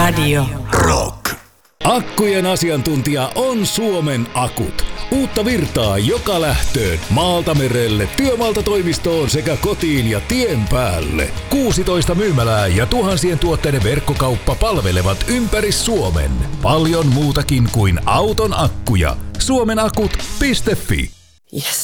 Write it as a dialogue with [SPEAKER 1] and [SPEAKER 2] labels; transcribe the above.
[SPEAKER 1] Radio
[SPEAKER 2] Rock. Akkujen asiantuntija on Suomen Akut. Uutta virtaa joka lähtöön, maalta merelle, työmaalta toimistoon sekä kotiin ja tien päälle. 16 myymälää ja tuhansien tuotteiden verkkokauppa palvelevat ympäri Suomen. Paljon muutakin kuin auton akkuja. Suomenakut.fi.
[SPEAKER 1] Yes.